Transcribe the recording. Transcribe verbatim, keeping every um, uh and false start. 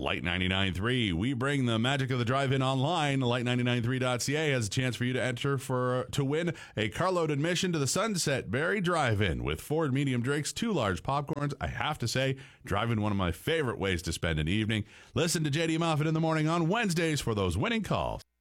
Light ninety-nine point three. We bring the magic of the drive-in online. light ninety-nine point three dot c a has a chance for you to enter for to win a carload admission to the Sunset Berry Drive-In with four medium drinks, two large popcorns. I have to say, drive-in one of my favorite ways to spend an evening. Listen to J D Moffitt in the morning on Wednesdays for those winning calls.